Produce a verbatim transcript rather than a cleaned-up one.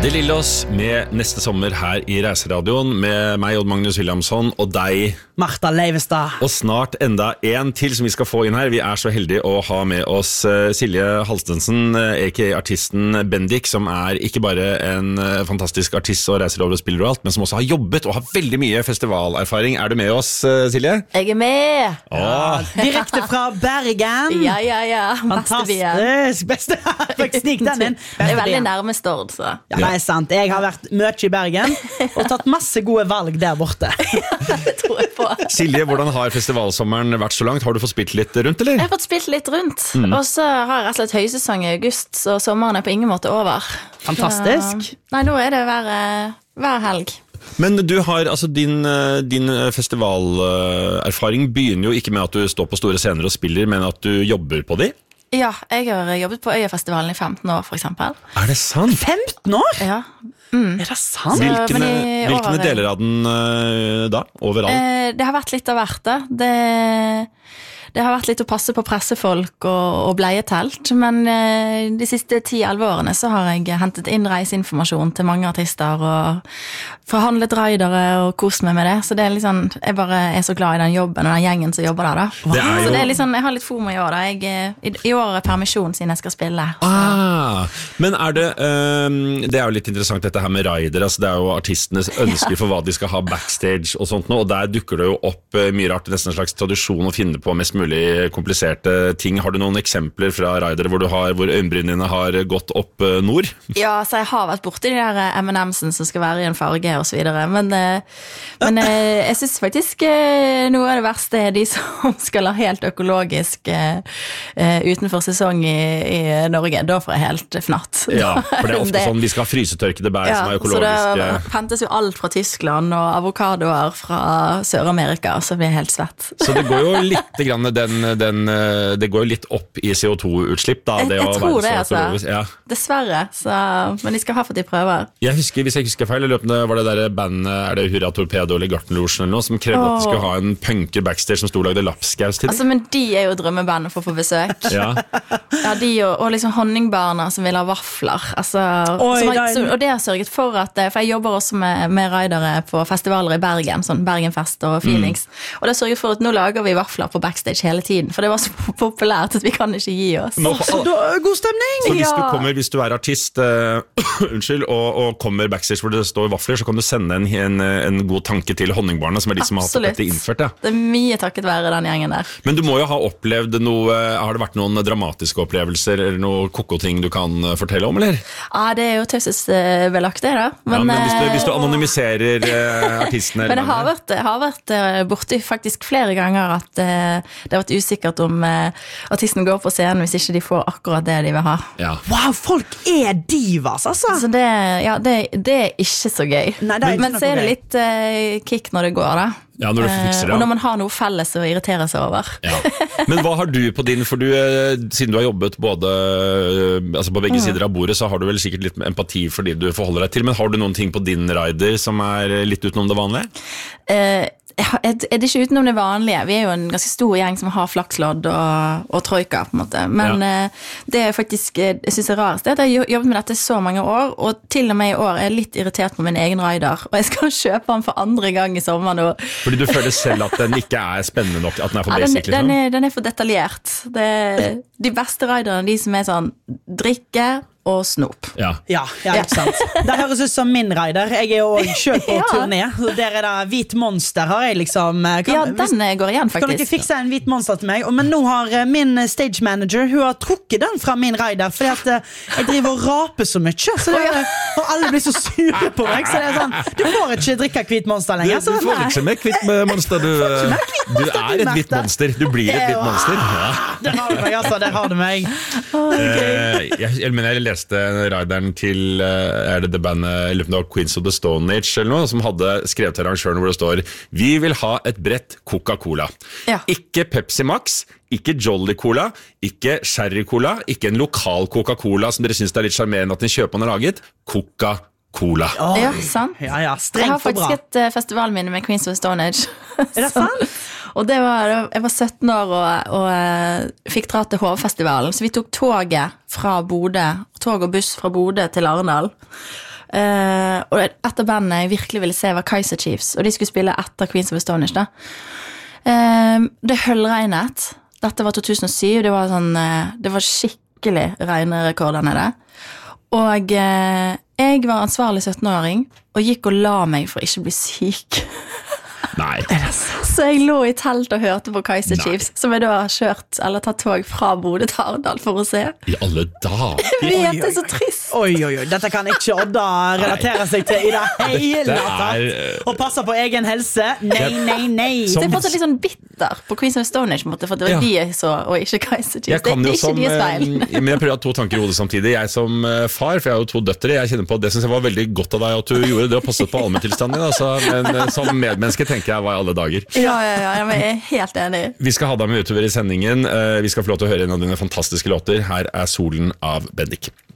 Det lille oss med neste sommer her i Reiseradioen med meg, Odd Magnus Williamson, og deg, Martha Leivestad. Og snart enda en til som vi skal få inn her. Vi er så heldige å ha med oss Silje Halstensen, aka artisten Bendik, som er ikke bare en fantastisk artist og reiseråd og spiller og alt, men som også har jobbet og har veldig mye festivalerfaring. Er du med oss, Silje? Jeg er med! Åh. Direkte fra Bergen. Ja, ja, ja. Fantastisk. Beste. Faktisk snik den inn. Det er veldig nærme Stord, så. Ja, det er sant. Jeg har vært mye i Bergen og tatt masse gode valg der borte. Ja, det tror jeg på. Silje, hvordan har festivalsommeren vært så langt? Har du fått spilt litt rundt, eller? Jeg har fått spilt litt rundt, mm. og så har jeg rett og slett høysesong i august, så sommeren er på ingen måte over. Fantastisk. Så, nei, nå er det hver, hver helg. Men du har, altså din, din festivalerfaring begynner jo ikke med at du står på store scener og spiller, men at du jobber på de? Ja, jeg har jobbet på Øyafestivalen i femten år, for eksempel. Er det sant? femten år? Ja. Mm. Er det sant? Hvilkene, hvilkene deler av den uh, da, overalt? Eh, det har vært litt av hvert da. Det, det har vært litt å passe på pressefolk og, og bleietelt, men eh, de siste ti til elleve årene så har jeg hentet inn reiseinformasjon til mange artister og forhandlet raidere og kost meg med det, så det er liksom, jeg bare er så glad i den jobben og den gjengen som jobber der da. Det er jo... Så det er liksom, jeg har litt fomo i år da. Jeg, i, I år er permisjon siden jeg skal spille. Ah, men er det, um, det er jo litt interessant dette her med raider, altså det er jo artistenes ønsker for hva de skal ha backstage og sånt nå, og der dukker det jo opp uh, mye rart, nesten en slags tradisjon å finne på mest mulig kompliserte ting. Har du noen eksempler fra raidere hvor, du har, hvor øyenbrynene dine har gått opp uh, nord? Ja, så jeg har vært borte i de der M and M's som skal være i en farge og så videre, men, men jeg synes faktisk noe av det verste er de som skal ha helt økologisk utenfor sesong i, i Norge. Da får jeg helt fnatt. Ja, for det er ofte det, sånn, vi skal ha frysetørkede bær ja, som er økologiske. Så det hentes jo alt fra Tyskland og avokadoer fra Sør-Amerika, så blir jeg helt svett. Så det går jo litt grann den, den, det går jo litt opp i C O to-utslipp da, det jeg, jeg å tror være det, så altså. Ja. Dessverre, så, men de skal ha for de prøver. Jeg husker, hvis jeg husker feil, i løpende var det der bandet, er det Hurra Torpedo eller Gartenlosjen eller noe, som krevde oh. at de skulle ha en punker backstage som sto og lagde lapskaus til dem. Altså, men de er jo drømmebandet for å få besøk. Ja. Ja, de og, og liksom honningbarna som vil ha vafler. Altså, Oi, har, er... så, og det har sørget for at, for jeg jobber også med, med raidere på festivaler i Bergen, sånn Bergenfest og Phoenix, mm. og det har sørget for at nå lager vi vafler på backstage hele tiden, for det var så populært at vi kan ikke gi oss. Nå, så da, god stemning! Så hvis, ja. du kommer, hvis du er artist uh, unnskyld, og, og kommer backstage hvor det står vafler, så kan du sende en, en, en god tanke til honningbarna, som er de som har hatt dette innført. Ja. Det er mye takket være den gjengen der. Men du må jo ha opplevd noe, har det vært noen dramatiske opplevelser, eller noe koko-ting du kan fortelle om, eller? Ja, det er jo tøysesbelagt det da. Men, ja, men hvis, du, hvis du anonymiserer uh, artistene... Men det har vært, har vært uh, borte faktisk flere ganger at uh, det har vært usikkert om uh, artisten går på scenen hvis ikke de får akkurat det de vil ha. Ja. Wow, folk er divas, altså! Så det, ja, det, det er ikke så gøy. Nei, er men så er det litt uh, kick når det går da. Ja, når du fikser det. Og når man har noe felles å irritere seg over. Ja. Men hva har du på din, for du, siden du har jobbet både, altså på begge mm. sider av bordet, så har du vel sikkert litt empati for de du forholder deg til, men har du noen ting på din rider som er litt utenom det vanlige? Eh, er det ikke utenom det vanlige? Vi er jo en ganske stor gjeng som har flakslodd og, og troika på en måte, men ja. Det er faktisk, jeg synes det er rarest, det er at jeg har jobbet med dette så mange år, og til og med i år er jeg litt irritert på min egen rider, og jeg skal kjøpe den for andre gang i sommer nå. Fordi du føler selv at den ikke er spennende nok, at den er for basic, ja, den, den, er, den er for detaljert. Det, de beste riderne, de som er sånn drikke og snop. Ja. Ja, ja, ikke sant. Det høres ut som min rider. Jeg er jo selv på ja. turné. Der er det hvit monster har jeg liksom. Kan, ja, den hvis, går igjen faktisk. Kan dere fikse en hvit monster til meg? Men nå har min stage manager, hun har trukket den fra min rider, fordi at jeg driver og raper så mye. Så det, og alle blir så sure på meg. Så det er sånn, du får ikke drikke hvit monster lenger. Du, du får ikke med hvit monster. Du, du er et hvit monster. Du blir et hvit monster. Ja. Der har du meg, altså. Der har du meg. Oh, okay. uh, jeg, jeg mener, jeg leste rideren til er det det bandet Queens of the Stone Age eller noe, som hadde skrevet til arrangøren hvor det står vi vil ha et brett Coca-Cola ja. Ikke Pepsi Max, ikke Jolly Cola, ikke Sherry Cola, ikke en lokal Coca-Cola som dere synes det er litt charmerende at den kjøperen har laget, Coca-Cola Cola. Oh, ja, sant. Ja, ja, jeg har faktisk et uh, festivalminne med Queens of the Stone Age. Er det sant? Og det var, jeg var sytten år og, og uh, fikk dra til Hovfestivalen, så vi tok toget fra Bodø, tog og buss fra Bodø til Arendal. Uh, og et av bandene jeg virkelig ville se var Kaiser Chiefs, og de skulle spille etter Queens of the Stone Age da. Uh, det høllregnet. Dette var to tusen og syv, det var, sånn, uh, det var skikkelig regnerekorder nede. Og uh, jeg var ansvarlig sytten-åring, og gikk og la meg for ikke å bli syk. Nei. Så jeg lå i telt og hørte på Kaiser Nei. Chiefs, som jeg da har kjørt eller tatt tog fra Bodø til Arendal for å se. I alle dager. Jeg vet, det er så trist. Oi, oi, oi, dette kan ikke Odda relatere seg til i det hele tatt. Og passe på egen helse. Nei, nei, nei. Så jeg fortsatt litt sånn bitter på Queens of Stone Age, for det var ja. de jeg så, og ikke Kaiser Chiefs. Det, det er ikke som, de feil. Men jeg prøver å ha to tanker i hodet samtidig. Jeg som far, for jeg har jo to døtre, jeg kjenner på at det synes jeg var veldig godt av deg at du gjorde det og passet på allmenntilstanden din, altså. Men som medmenneske tenker jeg hva i alle dager. Ja, ja, ja, jeg er helt enig. Vi skal ha deg med utover i sendingen. Vi skal få lov til å høre en av dine fantastiske låter. Her er Solen av Bendik.